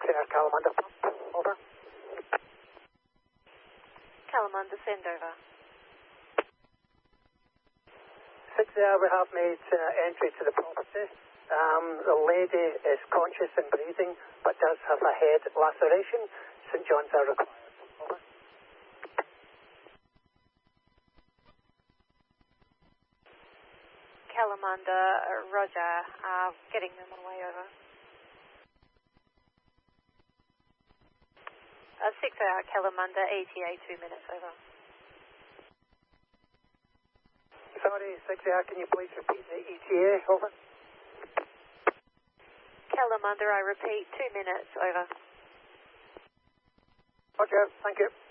Calamander pump, over. Calamander, send over. 6 we have made entry to the property. The lady is conscious and breathing, but does have a head laceration. St John's are required. Over. Calamander, roger. Getting them on the way over. 6 Calamander, ETA 2 minutes over. Sorry, 6 can you please repeat the ETA? Over. Calamander, I repeat, 2 minutes over. Roger, thank you.